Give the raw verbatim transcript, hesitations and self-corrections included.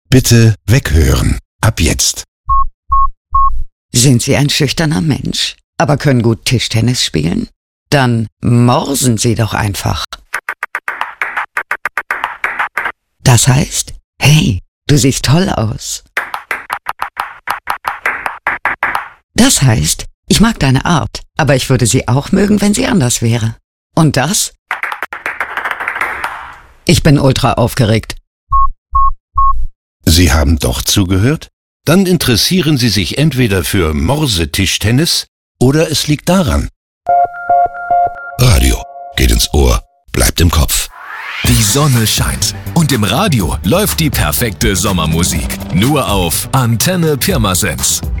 Bitte weghören. Ab jetzt. Sind Sie ein schüchterner Mensch, aber können gut Tischtennis spielen? Dann morsen Sie doch einfach. Das heißt, hey, du siehst toll aus. Das heißt, ich mag deine Art, aber ich würde sie auch mögen, wenn sie anders wäre. Und das? Ich bin ultra aufgeregt. Sie haben doch zugehört? Dann interessieren Sie sich entweder für Morsetischtennis oder es liegt daran. Radio geht ins Ohr, bleibt im Kopf. Die Sonne scheint und im Radio läuft die perfekte Sommermusik. Nur auf Antenne Pirmasens.